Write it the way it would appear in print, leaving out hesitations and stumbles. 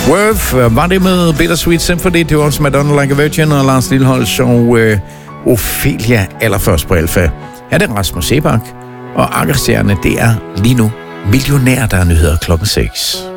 Worth var det med Bittersweet Symphony. Det var også Madonna Like a Virgin og Lars Lilholtz og Ophelia allerførst på Alfa. Her er det Rasmus Sebak og Ankerstjerne. Det er lige nu Millionær, der er nyheder klokken 6.